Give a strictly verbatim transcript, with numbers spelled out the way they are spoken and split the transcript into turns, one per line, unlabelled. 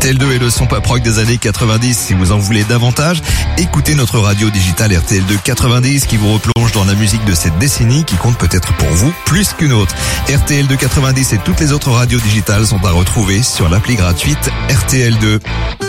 T L deux est le son pop rock des années quatre-vingt-dix. Si vous en voulez davantage, écoutez notre radio digitale R T L deux quatre-vingt-dix qui vous replonge dans la musique de cette décennie qui compte peut-être pour vous plus qu'une autre. R T L deux quatre-vingt-dix et toutes les autres radios digitales sont à retrouver sur l'appli gratuite R T L deux.